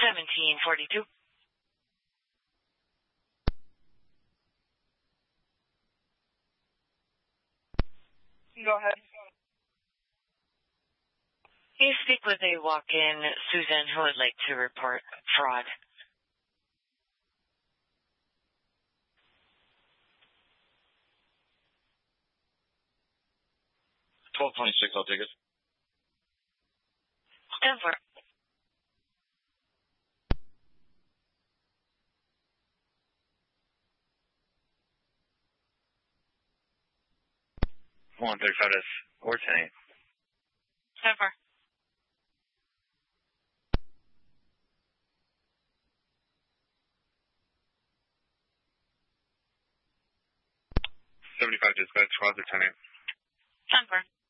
1742. Go ahead. You speak with a walk-in Susan who would like to report fraud. $12.26, I'll take it. Stand for it. $135 or 10. Stand for. $75 dispatch, Roger 10. Stand for.